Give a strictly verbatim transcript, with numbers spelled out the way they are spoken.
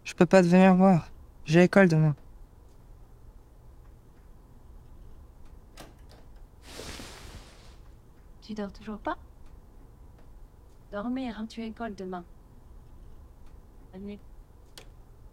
Je peux pas te venir voir. J'ai école demain. Tu dors toujours pas? Dormir, hein, tu école demain. Bonne nuit.